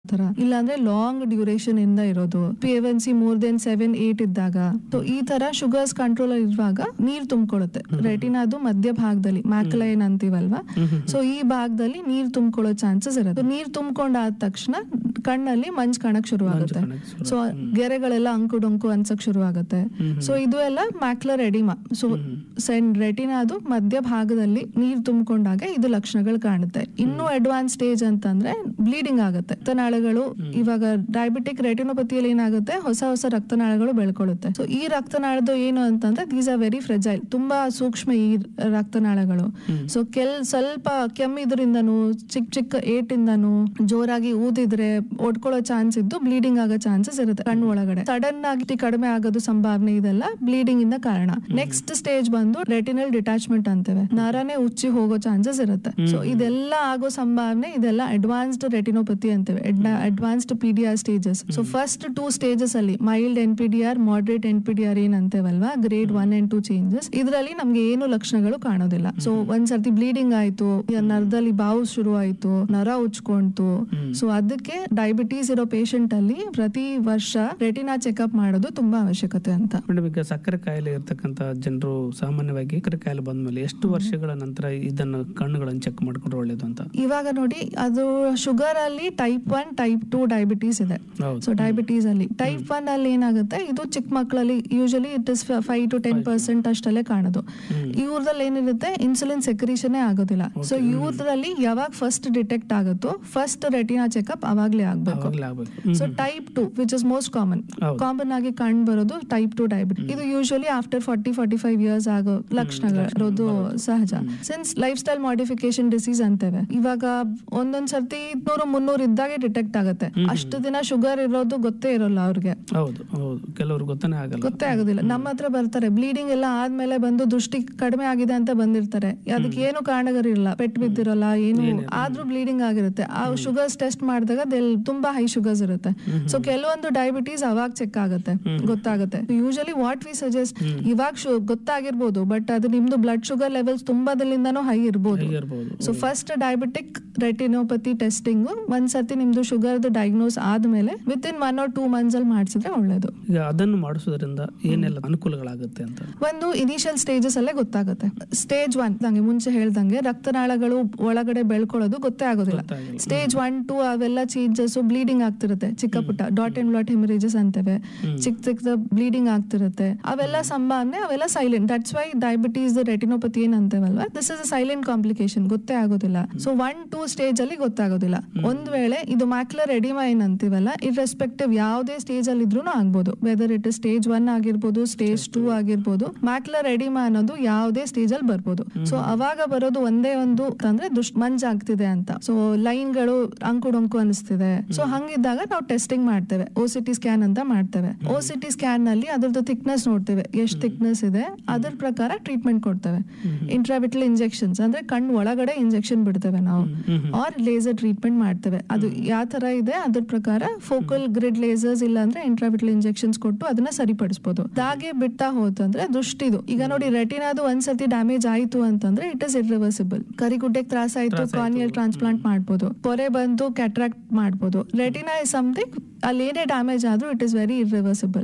ತರ ಇಲ್ಲಾಂದ್ರೆ long duration ಇಂದ ಇರೋದು, PA1C ಮೋರ್ ದೆನ್ 7-8 ಇದ್ದಾಗ, ಸೊ ಈ ತರ ಶುಗರ್ಸ್ ಕಂಟ್ರೋಲ್ ಇರುವಾಗ ನೀರ್ ತುಂಬಿಕೊಳ್ಳುತ್ತೆ. ರೆಟಿನಾದು ಮಧ್ಯ ಭಾಗದಲ್ಲಿ ಮ್ಯಾಕ್ಯುಲಾ ಏನ್ ಅಂತೀವಲ್ವಾ, ಸೊ ಈ ಭಾಗದಲ್ಲಿ ನೀರ್ ತುಂಬಿಕೊಳ್ಳೋ ಚಾನ್ಸಸ್ ಇರುತ್ತೆ. ನೀರ್ ತುಂಬಿಕೊಂಡಾದ ತಕ್ಷಣ ಕಣ್ಣಲ್ಲಿ ಮಂಜ್ ಕಾಣಕ್ ಶುರು ಆಗುತ್ತೆ. ಸೊ ಗೆರೆಗಳೆಲ್ಲ ಅಂಕು ಅನ್ಸಕ್ ಶುರು ಆಗುತ್ತೆ. ಸೊ ಇದು ಎಲ್ಲ ಮ್ಯಾಕ್ಯುಲರ್ ಎಡಿಮಾ. ಸೊ ರೆಟಿನಾದು ಮಧ್ಯ ಭಾಗದಲ್ಲಿ ನೀರ್ ತುಂಬಿಕೊಂಡಾಗ ಇದು ಲಕ್ಷಣಗಳು ಕಾಣುತ್ತೆ. ಇನ್ನೂ ಅಡ್ವಾನ್ಸ್ ಸ್ಟೇಜ್ ಅಂತಂದ್ರೆ ಬ್ಲೀಡಿಂಗ್ ಆಗುತ್ತೆ. ರಕ್ತನಾಳಗಳು, ಇವಾಗ ಡಯಾಬಿಟಿಕ್ ರೆಟಿನೋಪತಿಯಲ್ಲಿ ಏನಾಗುತ್ತೆ, ಹೊಸ ರಕ್ತನಾಳಗಳು ಬೆಳ್ಕೊಳ್ಳುತ್ತೆ. ಸೊ ಈ ರಕ್ತನಾಳದ ಏನು ಅಂತಂದ್ರೆ ದೀಸ್ ಆರ್ ವೆರಿ ಫ್ರೆಜೈಲ್, ತುಂಬಾ ಸೂಕ್ಷ್ಮ ಈ ರಕ್ತನಾಳಗಳು. ಸೊ ಸ್ವಲ್ಪ ಕೆಮ್ಮಿದ್ರಿಂದನೂ ಚಿಕ್ಕ ಏಟಿಂದನೂ ಜೋರಾಗಿ ಊದಿದ್ರೆ ಒಡ್ಕೊಳ್ಳೋ ಚಾನ್ಸ್ ಇದ್ದು ಬ್ಲೀಡಿಂಗ್ ಆಗೋ ಚಾನ್ಸಸ್ ಇರುತ್ತೆ ಕಣ್ಣು ಒಳಗಡೆ. ಸಡನ್ ಆಗಿ ಕಡಿಮೆ ಆಗೋದು ಸಂಭಾವನೆ ಇದೆಲ್ಲ ಬ್ಲೀಡಿಂಗ್ ಇಂದ ಕಾರಣ. ನೆಕ್ಸ್ಟ್ ಸ್ಟೇಜ್ ಬಂದು ರೆಟಿನಲ್ ಡಿಟ್ಯಾಚ್ಮೆಂಟ್ ಅಂತೇವೆ, ನರನೇ ಉಚ್ಚಿ ಹೋಗೋ ಚಾನ್ಸಸ್ ಇರುತ್ತೆ. ಸೊ ಇದೆಲ್ಲ ಆಗೋ ಸಂಭಾವನೆ, ಇದೆಲ್ಲ advanced retinopathy ಅಂತೇವೆ, advanced PDR stages. So first 2 stages ಅಲ್ಲಿ ಮೈಲ್ಡ್ NPDR, ಮಾಡರೇಟ್ NPDR ಏನ್ ಅಂತೇವಲ್ವಾ, ಗ್ರೇಡ್ 1 and 2 ಚೇಂಜಸ್, ಇದರಲ್ಲಿ ನಮ್ಗೆ ಏನು ಲಕ್ಷಣಗಳು ಕಾಣೋದಿಲ್ಲ. ಸೊ ಒಂದ್ಸರ್ತಿ ಬ್ಲೀಡಿಂಗ್ ಆಯ್ತು, ನರದಲ್ಲಿ ಬಾವು ಶುರು ಆಯ್ತು, ನರ ಉಚ್ಕೊಂತು, ಸೊ ಅದಕ್ಕೆ ಡಯಾಬಿಟೀಸ್ ಇರೋ ಪೇಷಂಟ್ ಅಲ್ಲಿ ಪ್ರತಿ ವರ್ಷ ರೆಟಿನಾ ಚೆಕ್ಅಪ್ ಮಾಡೋದು ತುಂಬಾ ಅವಶ್ಯಕತೆ ಅಂತ. ಈಗ ಸಕ್ಕರೆ ಕಾಯಿಲೆ ಇರ್ತಕ್ಕಂತ ಜನರು ಸಾಮಾನ್ಯವಾಗಿ ಸಕ್ಕರೆ ಕಾಯಿಲೆ ಬಂದ್ಮೇಲೆ ಎಷ್ಟು ವರ್ಷಗಳ ನಂತರ ಇದನ್ನ ಕಣ್ಣುಗಳನ್ನು ಚೆಕ್ ಮಾಡ್ಕೊಂಡ್ರೆ ಒಳ್ಳೇದು ಅಂತ? ಇವಾಗ ನೋಡಿ, ಅದು ಶುಗರ್ ಅಲ್ಲಿ ಟೈಪ್ 1, ಟೈಪ್ 2 ಡಯಾಬಿಟೀಸ್ ಇದೆ. ಸೊ ಡಯಾಬಿಟೀಸ್ ಅಲ್ಲಿ ಟೈಪ್ 1 ಅಲ್ಲಿ ಏನಾಗುತ್ತೆ, ಇದು ಚಿಕ್ಕ ಮಕ್ಕಳಲ್ಲಿ ಯೂಶಲಿ ಇಟ್ ಇಸ್ 5 to 10% ಅಷ್ಟಲ್ಲೇ ಕಾಣೋದು. ಇವ್ರದಲ್ಲಿ ಏನಿರುತ್ತೆ, ಇನ್ಸುಲಿನ್ ಸೆಕ್ರೀಷನ್ ಆಗೋದಿಲ್ಲ. ಸೊ ಇವ್ರಲ್ಲಿ ಯಾವಾಗ ಫಸ್ಟ್ ಡಿಟೆಕ್ಟ್ ಆಗುತ್ತೋ ಫಸ್ಟ್ ರೆಟಿನಾ ಚೆಕ್ಅಪ್ ಅವಾಗ್ಲೇ ಆಗ್ಬೇಕು. So type 2 which is most common ಆಗಿ ಕಂಡು ಬರೋದು ಟೈಪ್ 2 ಡಯಾಬಿಟಿಸ್. ಇದು ಯೂಶಲಿ ಆಫ್ಟರ್ 40-45 ಇಯರ್ಸ್ ಆಗೋ ಲಕ್ಷಣಗಳು ಸಹಜ. Since life style modification disease ಅಂತೇವೆ, ಇವಾಗ ಒಂದೊಂದ್ ಸರ್ತಿ 200-300 ಇದ್ದಾಗೆ ಡಿಟೆಕ್ಟ್ ಆಗುತ್ತೆ. ಅಷ್ಟು ದಿನ ಶುಗರ್ ಇರೋದು ಗೊತ್ತೇ ಇರೋಲ್ಲ ಅವ್ರಿಗೆ, ಕೆಲವರು ಗೊತ್ತೇ ಆಗೋದಿಲ್ಲ. ನಮ್ಮ ಹತ್ರ ಬರ್ತಾರೆ, ಬ್ಲೀಡಿಂಗ್ ಎಲ್ಲ ಆದ್ಮೇಲೆ ಬಂದು ದೃಷ್ಟಿ ಕಡಿಮೆ ಆಗಿದೆ ಅಂತ ಬಂದಿರ್ತಾರೆ. ಅದಕ್ಕೆ ಏನು ಕಾರಣಗಳಿರಲ್ಲ, ಪೆಟ್ಟು ಬಿದ್ದಿರಲ್ಲ, ಏನು ಆದ್ರೂ ಬ್ಲೀಡಿಂಗ್ ಆಗಿರುತ್ತೆ. ಆ ಶುಗರ್ಸ್ ಟೆಸ್ಟ್ ಮಾಡಿದಾಗ ತುಂಬಾ ಹೈ ಶುಗರ್ಸ್ ಇರುತ್ತೆ. ಸೊ ಕೆಲವೊಂದು ಡಯಾಬಿಟೀಸ್ ಅವಾಗ ಚೆಕ್ ಆಗುತ್ತೆ, ಗೊತ್ತಾಗುತ್ತೆ. ಯೂಶಲಿ ವಾಟ್ ವಿ ಸಜೆಸ್ಟ್, ಇವಾಗ ಗೊತ್ತಾಗಿರ್ಬೋದು, ಬಟ್ ಅದು ನಿಮ್ದು ಬ್ಲಡ್ ಶುಗರ್ ಲೆವೆಲ್ಸ್ ತುಂಬಾದಲ್ಲಿಂದಾನು ಹೈ ಇರ್ಬೋದು. So first diabetic retinopathy testing ಒಂದ್ಸತಿ ನಿಮ್ದು ಶುಗರ್ ಡಯಾಗ್ನೋಸ್ ಆದ್ಮೇಲೆ ವಿತಿನ್ 1 or 2 months ಅಲ್ಲಿ ಮಾಡಿಸಿದ್ರೆ ಒಳ್ಳೇದು. ಈಗ ಅದನ್ನು ಮಾಡಿಸೋದ್ರಿಂದ ಏನೆಲ್ಲ ಅನುಕೂಲಗಳಾಗುತ್ತೆ ಅಂತ? ಒಂದು ಇನಿಷಿಯಲ್ ಸ್ಟೇಜಸ್ ಅಲ್ಲೇ ಗೊತ್ತಾಗುತ್ತೆ. ಸ್ಟೇಜ್ 1 ಮುಂಚೆ ಹೇಳ್ದಂಗೆ ರಕ್ತನಾಳಗಳು ಒಳಗಡೆ ಬೆಳ್ಕೊಳ್ಳೋದು ಗೊತ್ತೇ ಆಗೋದಿಲ್ಲ. ಸ್ಟೇಜ್ 1, 2 ಅವೆಲ್ಲ ಚೇಂಜಸ್, ಬ್ಲೀಡಿಂಗ್ ಆಗ್ತಿರುತ್ತೆ, ಚಿಕ್ಕ ಪುಟ್ಟ ಡಾಟ್ ಅಂಡ್ ಬ್ಲಾಟ್ ಹೆಮರೇಜಸ್ ಅಂತೇವೆ, ಚಿಕ್ಕ ಬ್ಲೀಡಿಂಗ್ ಆಗ್ತಿರುತ್ತೆ. ಅವೆಲ್ಲ ಸಂಭಾವನೆ, ಅವೆಲ್ಲ silent. That's why diabetes retinopathy ಏನ್ ಅಂತೇವಲ್ವಾ, this is a silent complication, ಗೊತ್ತೇ ಆಗೋದಿಲ್ಲ. ಸೊ 1-2 ಸ್ಟೇಜ್ ಅಲ್ಲಿ ಗೊತ್ತಾಗೋದಿಲ್ಲ. ಒಂದ್ ವೇಳೆ ಇದು ಮ್ಯಾಕ್ಯುಲರ್ ಎಡಿಮಾ ಏನ್ ಅಂತೀವಲ್ಲ, ಇರ್ರೆಸ್ಪೆಕ್ಟಿವ್ ಯಾವುದೇ ಸ್ಟೇಜ್ ಅಲ್ಲಿ ಇದ್ರೂ ಆಗ್ಬೋದು, ವೆದರ್ ಇಟ್ ಸ್ಟೇಜ್ 1 ಆಗಿರ್ಬೋದು, ಸ್ಟೇಜ್ 2 ಆಗಿರ್ಬೋದು. ಮ್ಯಾಕ್ಯುಲರ್ ಎಡಿಮಾ ಅನ್ನೋದು ಯಾವುದೇ ಸ್ಟೇಜ್ ಅಲ್ಲಿ ಬರ್ಬೋದು. ಸೊ ಅವಾಗ ಬರೋದು ಒಂದೇ ಒಂದು ಅಂದ್ರೆ ಮಂಜಾಗ್ತಿದೆ ಅಂತ, ಸೊ ಲೈನ್ಗಳು ಅಂಕು ಅನಿಸ್ತಿದೆ. ಸೊ ಹಂಗಿದ್ದಾಗ ನಾವು ಟೆಸ್ಟಿಂಗ್ ಮಾಡ್ತೇವೆ, OCT ಸ್ಕ್ಯಾನ್ ಅಂತ ಮಾಡ್ತೇವೆ. OCT ಸ್ಕ್ಯಾನ್ ನಲ್ಲಿ ಅದ್ರದ್ದು ಥಿಕ್ನೆಸ್ ನೋಡ್ತೇವೆ, ಎಷ್ಟು ಥಿಕ್ನೆಸ್ ಇದೆ, ಅದ್ರ ಪ್ರಕಾರ ಟ್ರೀಟ್ಮೆಂಟ್ ಕೊಡ್ತೇವೆ. ಇಂಟ್ರಾವಿಟ್ರಲ್ ಇಂಜೆಕ್ಷನ್ಸ್ ಅಂದ್ರೆ ಕಣ್ಣು ಒಳಗಡೆ ಇಂಜೆಕ್ಷನ್ ಬಿಡ್ತೇವೆ ನಾವು, ಆರ್ ಲೇಸರ್ ಟ್ರೀಟ್ಮೆಂಟ್ ಮಾಡ್ತೇವೆ. ಅದು ಯಾವ ತರ ಇದೆ ಅದ್ರ ಪ್ರಕಾರ ಫೋಕಲ್ ಗ್ರಿಡ್ ಲೇಸರ್ಸ್ ಇಲ್ಲ ಅಂದ್ರೆ ಇಂಟ್ರಾವಿಟ್ರಲ್ ಇಂಜೆಕ್ಷನ್ಸ್ ಕೊಟ್ಟು ಅದನ್ನ ಸರಿಪಡಿಸಬಹುದು. ಹಾಗೆ ಬಿಡ್ತಾ ಹೋತಂದ್ರೆ ದೃಷ್ಟಿದು, ಈಗ ನೋಡಿ ರೆಟಿನಾದು ಒಂದ್ಸತಿ ಡ್ಯಾಮೇಜ್ ಆಯ್ತು ಅಂತಂದ್ರೆ ಇಟ್ ಇಸ್ ಇರ್ರಿವರ್ಸಿಬಲ್. ಕರಿಗುಡ್ಡೆಗೆ ತ್ರಾಸ ಆಯ್ತು, ಕಾರ್ನಿಯಲ್ ಟ್ರಾನ್ಸ್ಪ್ಲಾಂಟ್ ಮಾಡ್ಬೋದು, ಪೊರೆ ಬಂದು ಕ್ಯಾಟ್ರಾಕ್ಟ್ ಮಾಡ್ಬೋದು. ರೆಟಿನಾ ಇಸ್ ಸಮಥಿಂಗ್, ಅಲ್ಲಿ ಏನೇ ಡ್ಯಾಮೇಜ್ ಆದ್ರೂ ಇಟ್ ಇಸ್ ವೆರಿ ಇರ್ರಿವರ್ಸಿಬಲ್.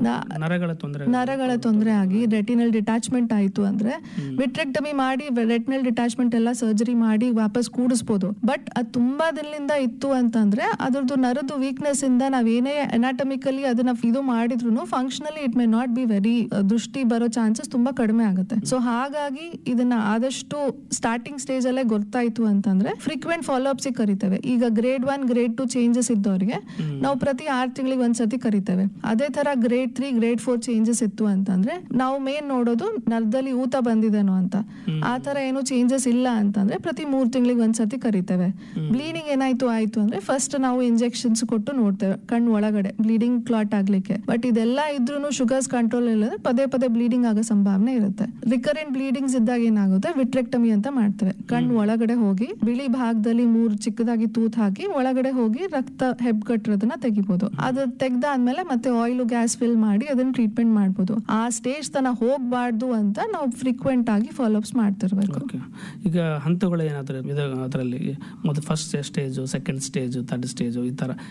ನರಗಳ ತೊಂದರೆ ಆಗಿ ರೆಟಿನಲ್ ಡಿಟ್ಯಾಚ್ಮೆಂಟ್ ಆಯ್ತು ಅಂದ್ರೆ ವಿಟ್ರೆಕ್ಟಮಿ ಮಾಡಿ ರೆಟಿನಲ್ ಡಿಟ್ಯಾಚ್ಮೆಂಟ್ ಎಲ್ಲ ಸರ್ಜರಿ ಮಾಡಿ ವಾಪಸ್ ಕೂಡಿಸಬಹುದು. ಬಟ್ ಅದು ತುಂಬಾ ದಿನದಿಂದ ಇತ್ತು ಅಂತಂದ್ರೆ ಅದ್ರದ್ದು ನರದ್ದು ವೀಕ್ನೆಸ್ ಇಂದ ನಾವೇನೇ ಅನಾಟಮಿಕಲಿ ಅದನ್ನ ಇದು ಮಾಡಿದ್ರು functionally it may not be very, ದೃಷ್ಟಿ ಬರೋ ಚಾನ್ಸಸ್ ತುಂಬಾ ಕಡಿಮೆ ಆಗುತ್ತೆ. ಸೊ ಹಾಗಾಗಿ ಇದನ್ನ ಆದಷ್ಟು ಸ್ಟಾರ್ಟಿಂಗ್ ಸ್ಟೇಜ್ ಅಲ್ಲೇ ಗೊತ್ತಾಯ್ತು ಅಂತಂದ್ರೆ ಫ್ರೀಕ್ವೆಂಟ್ ಫಾಲೋ ಅಪ್ಸ್ ಕರಿತೇವೆ. ಈಗ ಗ್ರೇಡ್ 1, ಗ್ರೇಡ್ 2 ಚೇಂಜಸ್ ಇದ್ದವರಿಗೆ ನಾವು ಪ್ರತಿ 6 ತಿಂಗಳಿಗೆ ಒಂದ್ಸತಿ ಕರಿತೇವೆ. ಅದೇ ತರ ಗ್ರೇಡ್ 3, ಗ್ರೇಡ್ 4 ಚೇಂಜಸ್ ಇತ್ತು ಅಂತಂದ್ರೆ ನಾವು ಮೇನ್ ನೋಡೋದು ನರದಲ್ಲಿ ಊತ ಬಂದಿದೆನೋ ಅಂತ. ಆ ತರ ಏನು ಚೇಂಜಸ್ ಇಲ್ಲ ಅಂತಂದ್ರೆ ಪ್ರತಿ 3 ತಿಂಗಳಿಗೆ ಒಂದ್ಸತಿ ಕರಿತೇವೆ. ಬ್ಲೀಡಿಂಗ್ ಏನಾಯ್ತು ಅಂದ್ರೆ ಫಸ್ಟ್ ನಾವು ಇಂಜೆಕ್ಷನ್ಸ್ ಕೊಟ್ಟು ನೋಡ್ತೇವೆ ಕಣ್ಣು ಒಳಗಡೆ ಬ್ಲೀಡಿಂಗ್ ಕ್ಲಾಟ್ ಆಗ್ಲಿಕ್ಕೆ. ಬಟ್ ಇದೆಲ್ಲ ಇದ್ರೂ ಶುಗರ್ಸ್ ಕಂಟ್ರೋಲ್ ಇಲ್ಲ, ಪದೇ ಬ್ಲೀಡಿಂಗ್ ಆಗೋ ಸಂಭಾವನೆ ಇರುತ್ತೆ. ರಿಕರೆಂಟ್ ಬ್ಲೀಡಿಂಗ್ಸ್ ಇದ್ದಾಗ ಏನಾಗುತ್ತೆ, ವಿಟ್ರೆಕ್ಟಮಿ ಅಂತ ಮಾಡ್ತೇವೆ. ಕಣ್ಣು ಒಳಗಡೆ ಹೋಗಿ ಬಿಳಿ ಭಾಗದಲ್ಲಿ 3 ಚಿಕ್ಕದಾಗಿ ತೂತ್ ಹಾಕಿ ಒಳಗಡೆ ಹೋಗಿ ರಕ್ತ ಹೆಬ್ಬಗಟ್ಟಿರೋದನ್ನ ತೆಗಿಬಹುದು. ಅದು ತೆಗ್ದಾದ್ಮೇಲೆ ಮತ್ತೆ ಆಯಿಲ್ ಗ್ಯಾಸ್ ಫಿಲ್ ಮಾಡಿ ಅದನ್ನ ಟ್ರೀಟ್ಮೆಂಟ್ ಮಾಡ್ಬೋದು. ಆ ಸ್ಟೇಜ್ ತನ ಹೋಗ್ಬಾರ್ದು ಅಂತ ನಾವು ಫ್ರೀಕ್ವೆಂಟ್ ಆಗಿ ಫಾಲೋ ಅಪ್ಸ್ ಮಾಡ್ತಿರ್ಬೇಕು. ಈಗ ಹಂತಗಳು ಏನಾದ್ರು ಅದರಲ್ಲಿ ಮೊದಲು first stage, second stage, third stage ಈ ತರ